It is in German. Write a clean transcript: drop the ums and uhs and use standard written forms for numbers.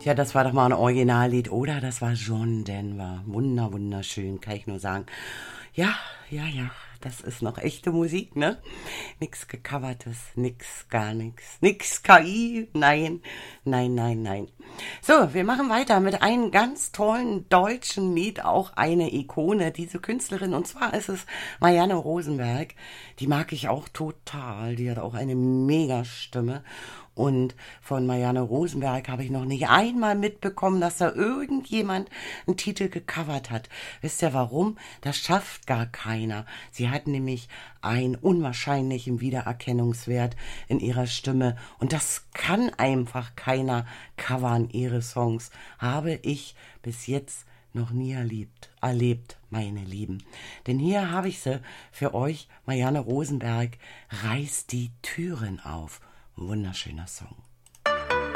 Ja, das war doch mal ein Originallied, oder? Das war John Denver. Wunderschön, kann ich nur sagen. Ja, ja, das ist noch echte Musik, ne? Nix gecovertes, nix, gar nix. Nix KI, nein. So, wir machen weiter mit einem ganz tollen deutschen Lied, auch eine Ikone, diese Künstlerin. Und zwar ist es Marianne Rosenberg. Die mag ich auch total. Die hat auch eine mega Stimme. Und von Marianne Rosenberg habe ich noch nicht einmal mitbekommen, dass da irgendjemand einen Titel gecovert hat. Wisst ihr warum? Das schafft gar keiner. Sie hat nämlich einen unwahrscheinlichen Wiedererkennungswert in ihrer Stimme. Und das kann einfach keiner covern, ihre Songs. Habe ich bis jetzt noch nie erlebt, meine Lieben. Denn hier habe ich sie für euch, Marianne Rosenberg, reißt die Türen auf. Wunderschöner Song.